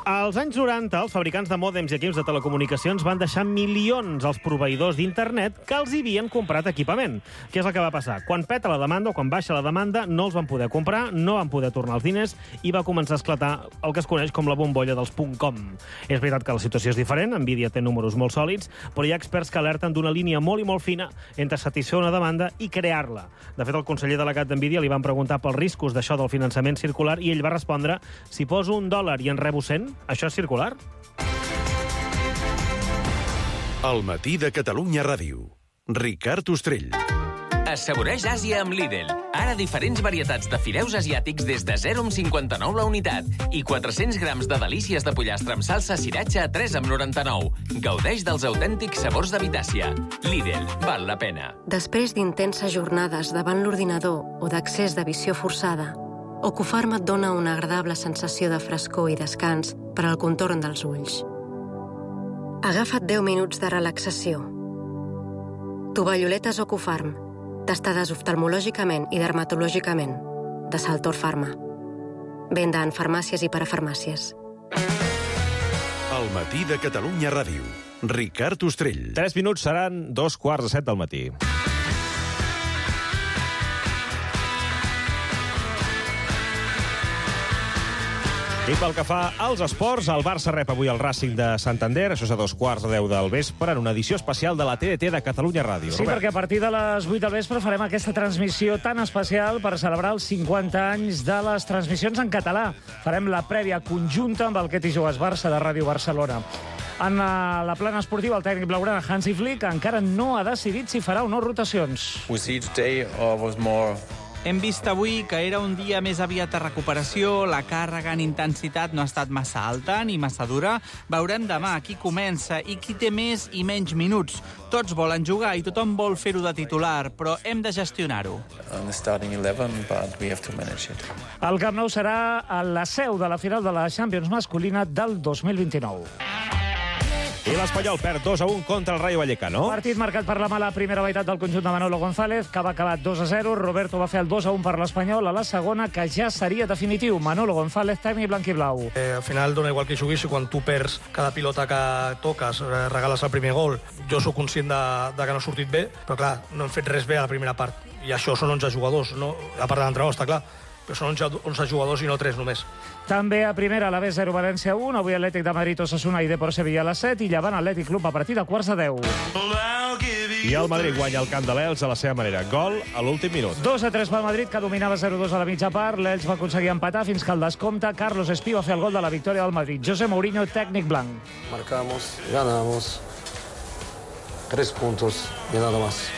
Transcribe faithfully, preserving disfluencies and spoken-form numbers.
Als anys noranta, els fabricants de mòdems i equips de telecomunicacions van deixar milions als proveïdors d'internet que els havien comprat equipament. Què és el que va passar? Quan peta la demanda o quan baixa la demanda, no els van poder comprar, no van poder tornar els diners i va començar a esclatar el que es coneix com la bombolla dels .com. És veritat que la situació és diferent, Nvidia té números molt sòlids, però hi ha experts que alerten d'una línia molt i molt fina entre satisfer una demanda i crear-la. De fet, el conseller delegat d'Nvidia li van preguntar pels riscos d'això del finançament circular i ell va respondre: si poso un dòlar i en rebo cent, això és circular? El matí de Catalunya Ràdio. Ricard Ostrell. Assaboreix Àsia amb Lidl. Ara diferents varietats de fideus asiàtics des de zero coma cinquanta-nou la unitat i quatre-cents grams de delícies de pollastre amb salsa sriracha a tres coma noranta-nou. Gaudeix dels autèntics sabors de Vitàcia. Lidl, val la pena. Després d'intenses jornades davant l'ordinador o d'accés de visió forçada, Ocufarm et dona una agradable sensació de frescor i descans per al contorn dels ulls. Agafa't deu minuts de relaxació. Tovalloletes Ocufarm, testades oftalmològicament i dermatològicament, de Saltor Pharma. Venda en farmàcies i parafarmàcies. El matí de Catalunya Ràdio. Ricard Ostrell. Tres minuts seran dos quarts de set del matí. I pel que fa als esports, el Barça rep avui el Racing de Santander, això és a dos quarts de deu del vespre, en una edició especial de la T D T de Catalunya Ràdio. Sí, Robert. perquè a partir de les vuit del vespre farem aquesta transmissió tan especial per celebrar els cinquanta anys de les transmissions en català. Farem la prèvia conjunta amb el Que t'hi jugues Barça de Ràdio Barcelona. En la plana esportiva, el tècnic blaugrana Hansi Flick encara no ha decidit si farà o no rotacions. We see today uh, was more... Hem vist avui que era un dia més aviat de recuperació, la càrrega en intensitat no ha estat massa alta ni massa dura. Veurem demà qui comença i qui té més i menys minuts. Tots volen jugar i tothom vol fer-ho de titular, però hem de gestionar-ho. El Camp Nou serà a la seu de la final de la Champions masculina del dos mil vint-i-nou. I l'Espanyol perd dos a un contra el Rayo Vallecano. Partit marcat per la mala primera meitat del conjunt de Manolo González, que va acabar dos a zero. Roberto va fer el dos a un per l'Espanyol a la segona, que ja seria definitiu. Manolo González, tècnic blanquiblau. Eh, al final dona igual que juguis, quan tu perds cada pilota que toques, eh, regales el primer gol. Jo sóc conscient de, de que no ha sortit bé, però clar, no hem fet res bé a la primera part. I això són onze jugadors, no? A part de l'entrenador, està clar. Però són onze jugadors i no tres només. També a primera, a la B zero València un, avui Atlètic de Madrid, Osasuna i Depor Sevilla a les set, i Llevant Atlètic Club a partir de quarts de deu. I el Madrid guanya el camp de l'Elx a la seva manera. Gol a l'últim minut. dos a tres pel Madrid, que dominava zero a dos a la mitja part. L'Elx va aconseguir empatar fins que el descompte. Carlos Espí va fer el gol de la victòria del Madrid. José Mourinho, tècnic blanc. Marcamos, ganamos. Tres puntos y nada más.